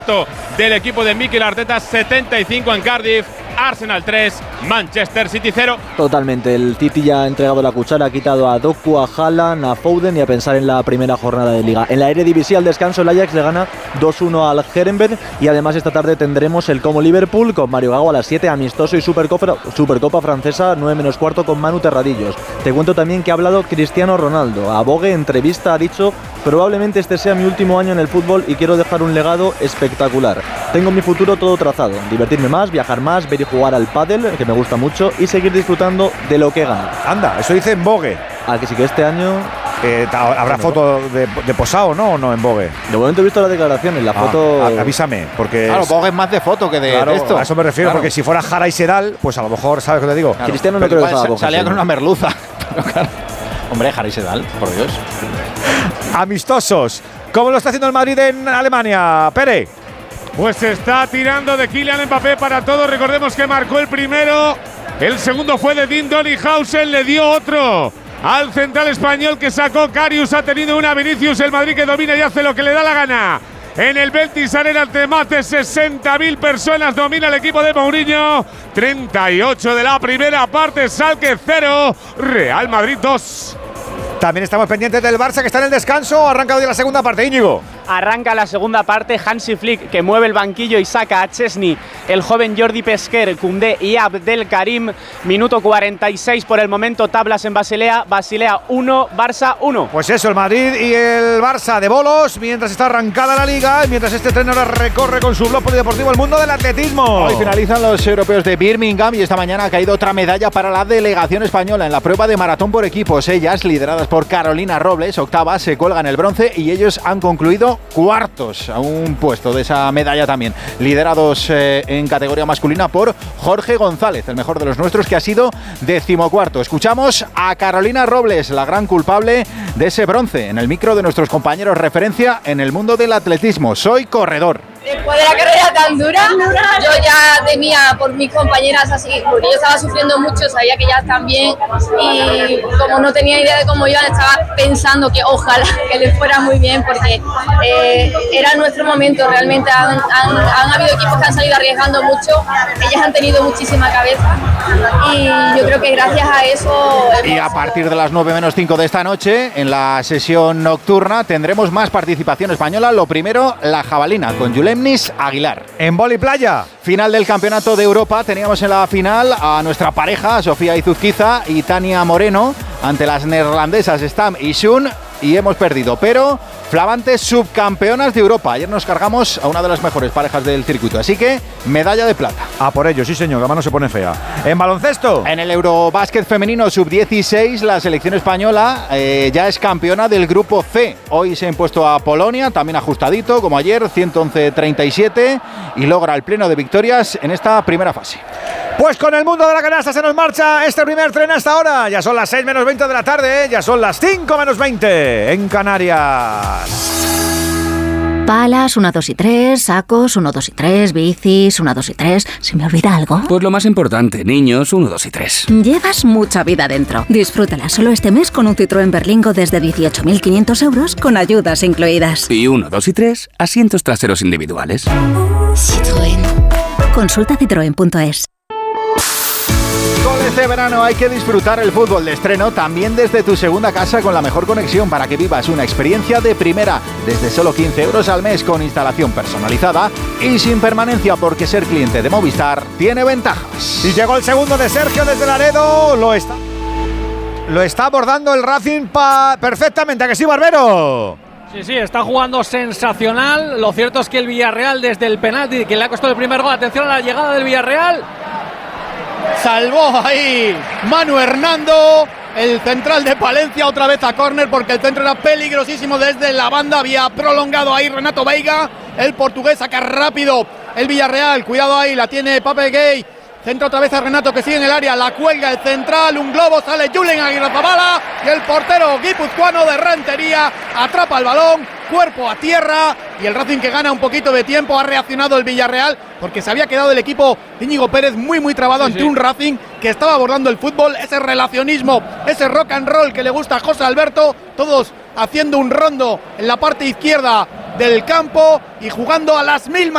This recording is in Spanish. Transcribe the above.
del equipo de Mikel Arteta, 75 en Cardiff, Arsenal 3, Manchester City 0. Totalmente, el City ya ha entregado la cuchara, ha quitado a Doku, a Haaland, a Foden y a pensar en la primera jornada de Liga. En la Eredivisie, al descanso, el Ajax le gana 2-1 al Herenveen y además esta tarde tendremos el Como Liverpool con Mario Gago a las 7, amistoso y Supercopa francesa 9:15 con Manu Terradillos. Te cuento también que ha hablado Cristiano Ronaldo. A Vogue, entrevista, ha dicho: probablemente este sea mi último año en el fútbol y quiero dejar un legado espectacular. Tengo mi futuro todo trazado, divertirme más, viajar más, ver y jugar al pádel, que me gusta mucho, y seguir disfrutando de lo que gano. Anda, eso dice en Vogue. Que sí que este año... ¿Habrá foto de posado, no? ¿O no en Vogue? De momento he visto las declaraciones, la foto... Avísame, porque... Claro, Vogue es más de foto que de esto. A eso me refiero, porque si fuera Jara y Sedal, pues a lo mejor, ¿sabes qué te digo? Claro. Cristiano no creo que salía con una merluza. Hombre, Jara y Sedal, por Dios. Amistosos. ¿Cómo lo está haciendo el Madrid en Alemania, Pere? Pues se está tirando de Kylian Mbappé para todo. Recordemos que marcó el primero. El segundo fue de Dean Donninghausen, le dio otro al central español que sacó Karius. Ha tenido una Vinicius, el Madrid que domina y hace lo que le da la gana. En el Betis Arena, ante más de 60.000 personas, domina el equipo de Mourinho. 38 de la primera parte, Schalke 0, Real Madrid 2. También estamos pendientes del Barça, que está en el descanso. Ha arrancado ya la segunda parte, Íñigo. Arranca la segunda parte, Hansi Flick, que mueve el banquillo y saca a Chesney, el joven Jordi Pesquer, Koundé y Abdelkarim. Minuto 46 por el momento, tablas en Basilea. Basilea 1, Barça 1. Pues eso, el Madrid y el Barça de bolos, mientras está arrancada la Liga, y mientras este tren ahora recorre con su blog polideportivo el mundo del atletismo. Hoy finalizan los europeos de Birmingham y esta mañana ha caído otra medalla para la delegación española en la prueba de maratón por equipos. Ellas, lideradas por Carolina Robles, octavas, se cuelgan el bronce y ellos han concluido cuartos, a un puesto de esa medalla también, liderados en categoría masculina por Jorge González, el mejor de los nuestros, que ha sido 14º. Escuchamos a Carolina Robles, la gran culpable de ese bronce, en el micro de nuestros compañeros referencia en el mundo del atletismo. Soy corredor. Después de la carrera tan dura, yo ya temía por mis compañeras así, porque yo estaba sufriendo mucho, sabía que ya están bien y como no tenía idea de cómo iban, estaba pensando que ojalá que les fuera muy bien porque era nuestro momento. Realmente han habido equipos que han salido arriesgando mucho, ellas han tenido muchísima cabeza y yo creo que gracias a eso... Y a partir de las 9:05 de esta noche, en la sesión nocturna, tendremos más participación española. Lo primero, la jabalina, con Yulemnis Aguilar. En vóley playa. Final del Campeonato de Europa. Teníamos en la final a nuestra pareja, Sofía Izuzquiza y Tania Moreno, ante las neerlandesas Stam y Shun, y hemos perdido, pero flamantes subcampeonas de Europa. Ayer nos cargamos a una de las mejores parejas del circuito, así que medalla de plata. A por ello, sí señor, la mano se pone fea. En baloncesto. En el Eurobásquet femenino sub-16, la selección española ya es campeona del grupo C. Hoy se ha impuesto a Polonia, también ajustadito, como ayer, 111-37, y logra el pleno de victorias en esta primera fase. Pues con el mundo de la canasta se nos marcha este primer tren hasta ahora. Ya son las 6:20 de la tarde, ya son las 5:20 en Canarias. Palas, 1, 2 y 3, sacos, 1, 2 y 3, bicis, 1, 2 y 3. ¿Se me olvida algo? Pues lo más importante, niños, 1, 2 y 3. Llevas mucha vida dentro. Disfrútala solo este mes con un Citroën Berlingo desde 18.500 euros con ayudas incluidas. Y 1, 2 y 3, asientos traseros individuales. Citroën. Consulta citroen.es. Con este verano hay que disfrutar el fútbol de estreno también desde tu segunda casa con la mejor conexión para que vivas una experiencia de primera desde solo 15 euros al mes con instalación personalizada y sin permanencia, porque ser cliente de Movistar tiene ventajas. Y llegó el segundo de Sergio desde Laredo, lo está abordando el Racing perfectamente, ¿a que sí, Barbero? Sí, está jugando sensacional. Lo cierto es que el Villarreal, desde el penalti que le ha costado el primer gol, atención a la llegada del Villarreal, salvó ahí Manu Hernando, el central de Palencia, otra vez a córner porque el centro era peligrosísimo desde la banda. Había prolongado ahí Renato Veiga, el portugués. Saca rápido el Villarreal, cuidado ahí, la tiene Pape Gay. Centra otra vez a Renato, que sigue en el área, la cuelga el central, un globo, sale Julen Aguirrezabala y el portero guipuzcoano de Rentería atrapa el balón, cuerpo a tierra, y el Racing, que gana un poquito de tiempo. Ha reaccionado el Villarreal porque se había quedado el equipo de Íñigo Pérez muy trabado ante un Racing que estaba abordando el fútbol, ese relacionismo, ese rock and roll que le gusta a José Alberto, todos haciendo un rondo en la parte izquierda del campo y jugando a las 1000